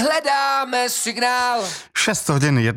Hledáme signál. 6 hodin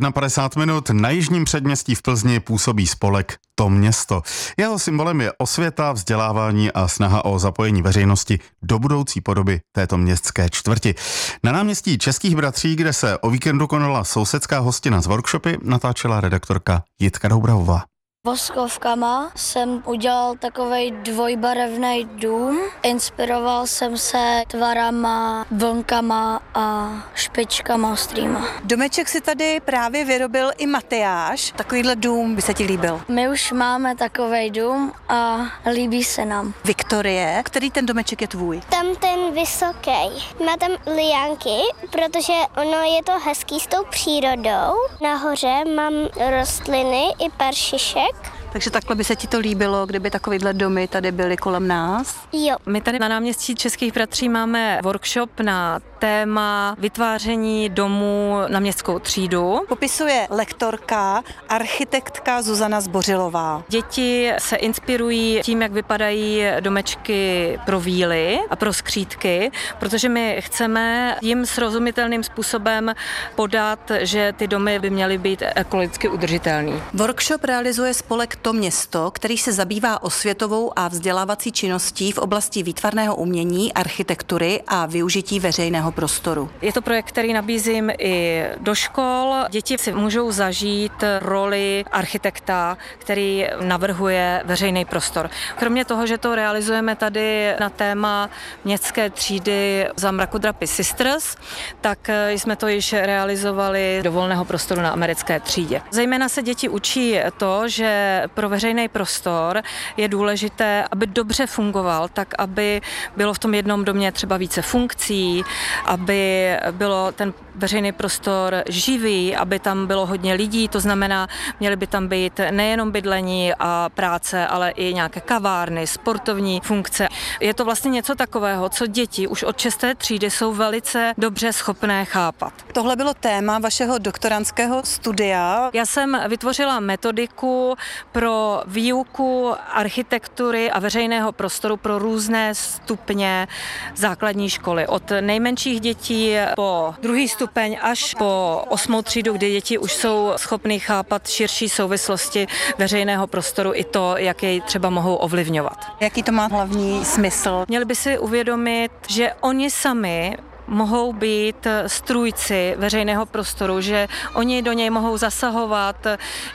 51 na jižním předměstí v Plzni působí spolek To město. Jeho symbolem je osvěta, vzdělávání a snaha o zapojení veřejnosti do budoucí podoby této městské čtvrti. Na náměstí Českých bratří, kde se o víkendu konala sousedská hostina z workshopy, natáčela redaktorka Jitka Doubravová. Voskovkama jsem udělal takovej dvojbarevný dům. Inspiroval jsem se tvarama, vlnkama a špičkama ostrýma. Domeček si tady právě vyrobil i Matyáš. Takovýhle dům by se ti líbil. My už máme takovej dům a líbí se nám. Viktorie, který ten domeček je tvůj? Tam ten vysoký. Má tam liánky, protože ono je to hezký s tou přírodou. Nahoře mám rostliny i peršišek. Takže takhle by se ti to líbilo, kdyby takovýhle domy tady byly kolem nás? Jo. My tady na náměstí Českých bratří máme workshop na téma vytváření domů na městskou třídu. Popisuje lektorka, architektka Zuzana Zbořilová. Děti se inspirují tím, jak vypadají domečky pro víly a pro skřídky, protože my chceme jim srozumitelným způsobem podat, že ty domy by měly být ekologicky udržitelný. Workshop realizuje spolek To město, který se zabývá osvětovou a vzdělávací činností v oblasti výtvarného umění, architektury a využití veřejného prostoru. Je to projekt, který nabízím i do škol. Děti si můžou zažít roli architekta, který navrhuje veřejný prostor. Kromě toho, že to realizujeme tady na téma městské třídy za Mrakodrapy Sisters, tak jsme to již realizovali do volného prostoru na americké třídě. Zejména se děti učí to, že pro veřejný prostor je důležité, aby dobře fungoval, tak aby bylo v tom jednom domě třeba více funkcí, aby bylo ten veřejný prostor živý, aby tam bylo hodně lidí, to znamená, měly by tam být nejenom bydlení a práce, ale i nějaké kavárny, sportovní funkce. Je to vlastně něco takového, co děti už od 6. třídy jsou velice dobře schopné chápat. Tohle bylo téma vašeho doktorandského studia. Já jsem vytvořila metodiku pro výuku architektury a veřejného prostoru pro různé stupně základní školy. Od nejmenších dětí po druhý stupeň až po 8. třídu, kdy děti už jsou schopny chápat širší souvislosti veřejného prostoru i to, jak jej třeba mohou ovlivňovat. Jaký to má hlavní smysl? Měli by si uvědomit, že oni sami mohou být strůjci veřejného prostoru, že oni do něj mohou zasahovat,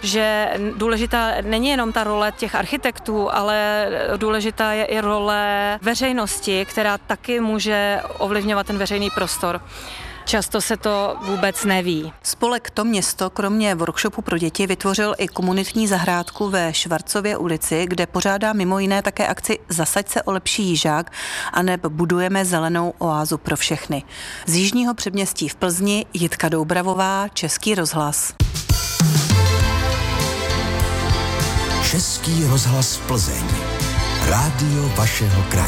že důležitá není jenom ta role těch architektů, ale důležitá je i role veřejnosti, která taky může ovlivňovat ten veřejný prostor. Často se to vůbec neví. Spolek To město kromě workshopu pro děti vytvořil i komunitní zahrádku ve Švarcově ulici, kde pořádá mimo jiné také akci Zasaď se o lepší jižák aneb Budujeme zelenou oázu pro všechny. Z jižního předměstí v Plzni Jitka Doubravová, Český rozhlas. Český rozhlas Plzeň. Rádio vašeho kraje.